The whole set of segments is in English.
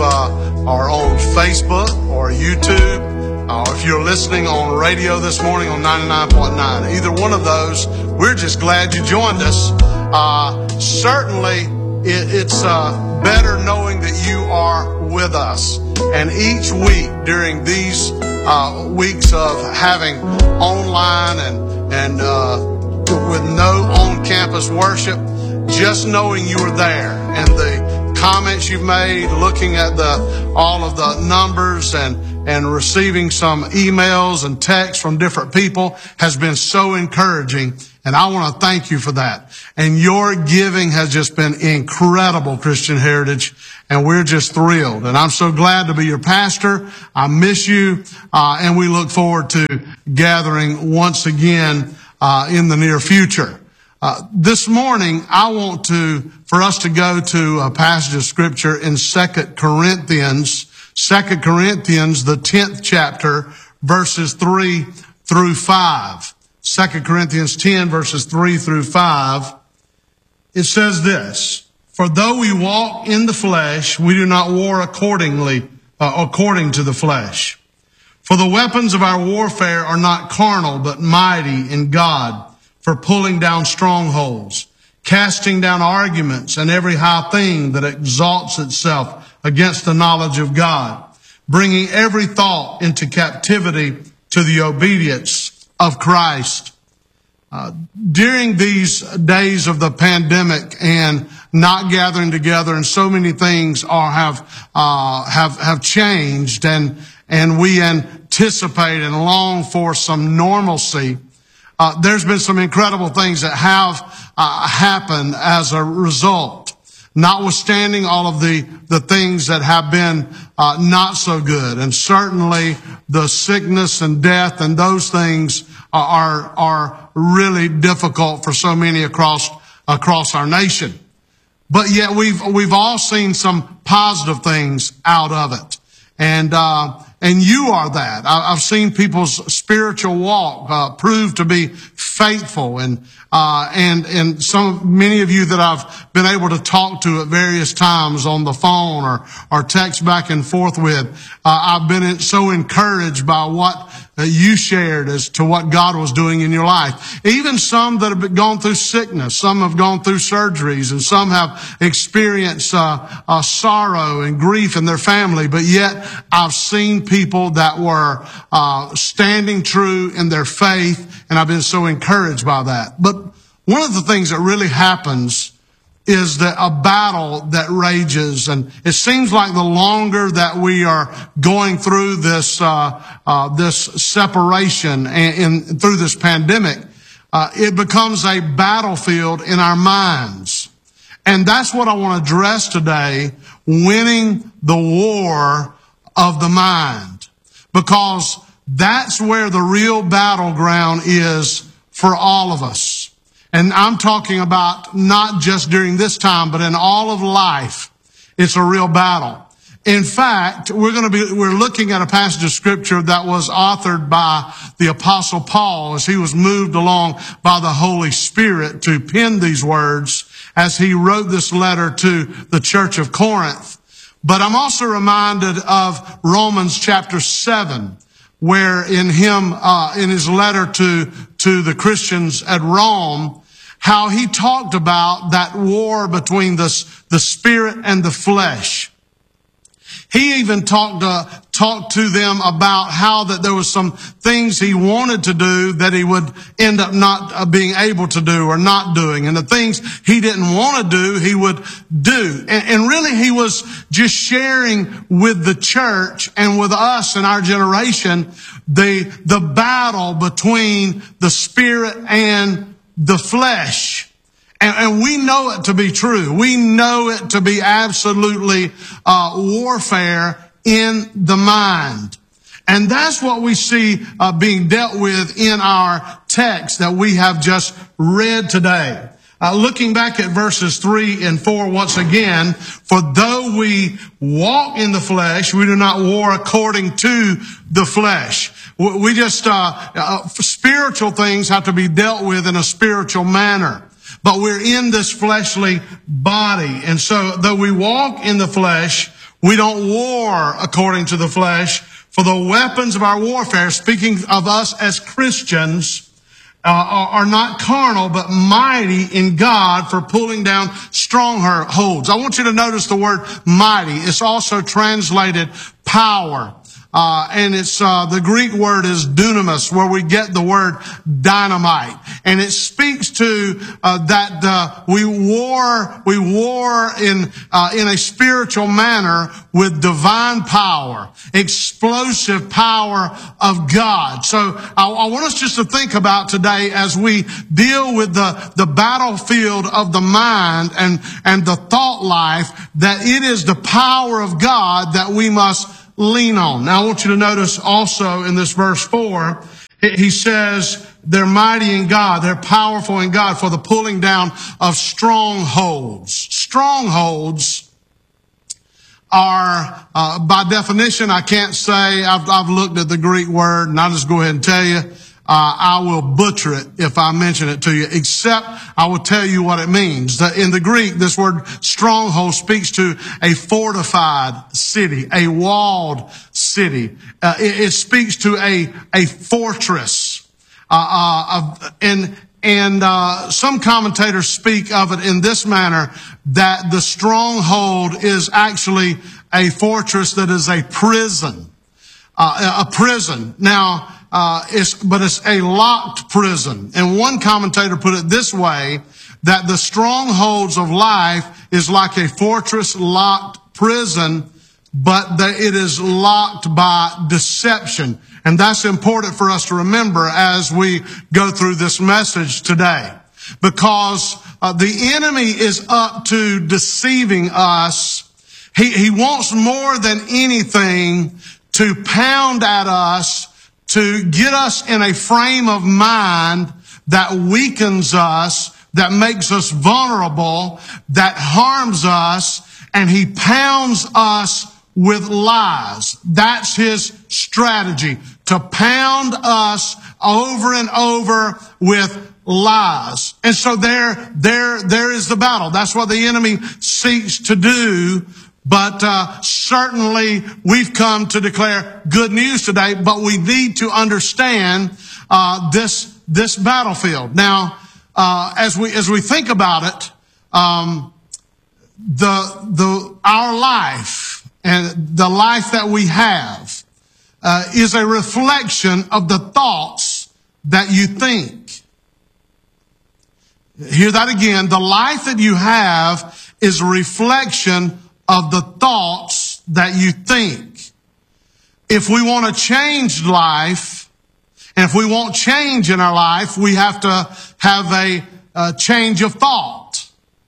are on Facebook or YouTube, or if you're listening on radio this morning on 99.9, either one of those, we're just glad you joined us. Certainly, it's better knowing that you are with us. And each week during these weeks of having online and with no on-campus worship, just knowing you were there and the comments you've made, looking at all of the numbers and receiving some emails and texts from different people has been so encouraging. And I want to thank you for that. And your giving has just been incredible, Christian Heritage. And we're just thrilled. And I'm so glad to be your pastor. I miss you. And we look forward to gathering once again in the near future. This morning, I want for us to go to a passage of scripture in 2 Corinthians, the 10th chapter, verses 3 through 5. 2 Corinthians 10, verses 3 through 5. It says this: For though we walk in the flesh, we do not war according to the flesh. For the weapons of our warfare are not carnal, but mighty in God, for pulling down strongholds, casting down arguments and every high thing that exalts itself against the knowledge of God, bringing every thought into captivity to the obedience of Christ. During these days of the pandemic and not gathering together, and so many things have changed, and we anticipate and long for some normalcy. There's been some incredible things that have happened as a result, notwithstanding all of the things that have been not so good. And certainly the sickness and death and those things are really difficult for so many across our nation. But yet we've all seen some positive things out of it. And you are that. I've seen people's spiritual walk prove to be faithful, and many of you that I've been able to talk to at various times on the phone or text back and forth with, I've been so encouraged by what you shared as to what God was doing in your life. Even some that have gone through sickness, some have gone through surgeries, and some have experienced sorrow and grief in their family. But yet I've seen people that were standing true in their faith, and I've been so encouraged by that. But one of the things that really happens is that a battle that rages, and it seems like the longer that we are going through this separation and through this pandemic, it becomes a battlefield in our minds. And that's what I want to address today: winning the war of the mind, because that's where the real battleground is for all of us. And I'm talking about not just during this time, but in all of life. It's a real battle. In fact, we're looking at a passage of scripture that was authored by the Apostle Paul as he was moved along by the Holy Spirit to pen these words as he wrote this letter to the church of Corinth. But I'm also reminded of Romans chapter 7, where in his letter to the Christians at Rome, how he talked about that war between the spirit and the flesh. He even talked to them about how that there was some things he wanted to do that he would end up not being able to do or not doing. And the things he didn't want to do, he would do. And really he was just sharing with the church and with us in our generation the battle between the spirit and the flesh. And we know it to be true. We know it to be absolutely warfare in the mind. And that's what we see being dealt with in our text that we have just read today. Looking back at verses 3 and 4 once again: For though we walk in the flesh, we do not war according to the flesh. We just, spiritual things have to be dealt with in a spiritual manner. But we're in this fleshly body. And so though we walk in the flesh, We don't war according to the flesh, for the weapons of our warfare, speaking of us as Christians, are not carnal, but mighty in God for pulling down strongholds. I want you to notice the word mighty. It's also translated power. And it's, the Greek word is dunamis, where we get the word dynamite. And it speaks to, that, we war in a spiritual manner with divine power, explosive power of God. So I want us just to think about today as we deal with the battlefield of the mind and the thought life, that it is the power of God that we must lean on. Now I want you to notice also in this verse 4, he says they're mighty in God, they're powerful in God for the pulling down of strongholds. Strongholds are, by definition, I can't say, I've looked at the Greek word, and I'll just go ahead and tell you, I will butcher it if I mention it to you, except I will tell you what it means. In the Greek, this word stronghold speaks to a fortified city, a walled city. It speaks to a fortress. And some commentators speak of it in this manner, that the stronghold is actually a fortress that is a prison. A prison. Now, it's a locked prison. And one commentator put it this way, that the strongholds of life is like a fortress locked prison, but that it is locked by deception. And that's important for us to remember as we go through this message today. Because the enemy is up to deceiving us. He wants more than anything to pound at us, to get us in a frame of mind that weakens us, that makes us vulnerable, that harms us, and he pounds us with lies. That's his strategy, to pound us over and over with lies. And so there is the battle. That's what the enemy seeks to do. But certainly we've come to declare good news today, but we need to understand this battlefield. Now, as we think about it, our life and the life that we have is a reflection of the thoughts that you think. Hear that again. The life that you have is a reflection of the thoughts that you think. If we want to change life, and if we want change in our life, we have to have a change of thought.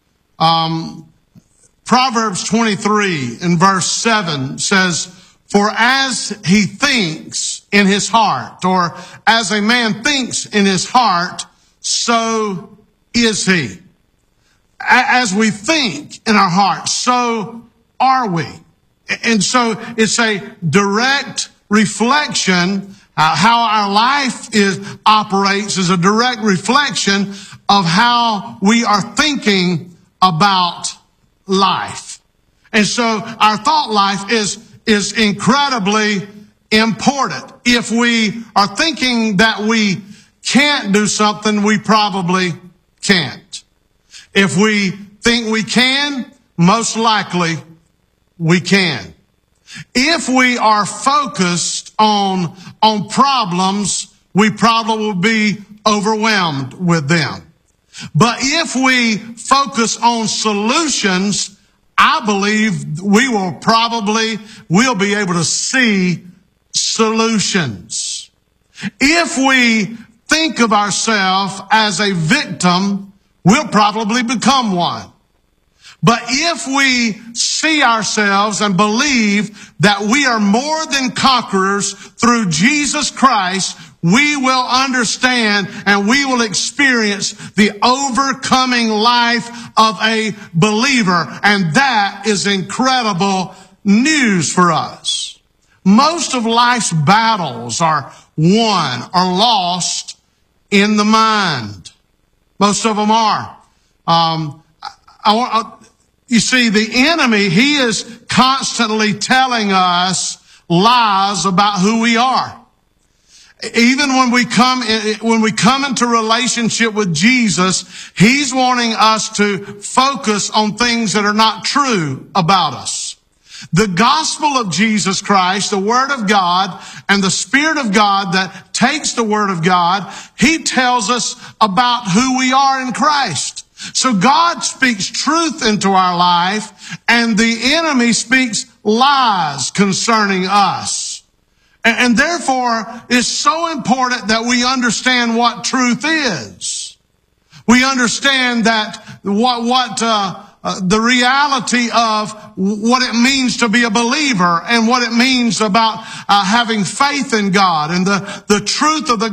Proverbs 23 in verse 7 says, "For as he thinks in his heart," or as a man thinks in his heart, so is he. As we think in our heart, so are we. And so it's a direct reflection. How our life operates is a direct reflection of how we are thinking about life. And so our thought life is incredibly important. If we are thinking that we can't do something, we probably can't. If we think we can, most likely we can. If we are focused on problems, we probably will be overwhelmed with them. But if we focus on solutions, I believe we'll be able to see solutions. If we think of ourselves as a victim, we'll probably become one. But if we see ourselves and believe that we are more than conquerors through Jesus Christ, we will understand and we will experience the overcoming life of a believer. And that is incredible news for us. Most of life's battles are won or lost in the mind. Most of them are. You see, the enemy, he is constantly telling us lies about who we are. Even when we come into relationship with Jesus, He's wanting us to focus on things that are not true about us. The gospel of Jesus Christ, the Word of God, and the Spirit of God that takes the Word of God, He tells us about who we are in Christ. So God speaks truth into our life, and the enemy speaks lies concerning us. And therefore, it's so important that we understand what truth is. We understand that the reality of what it means to be a believer and what it means about having faith in God and the truth of the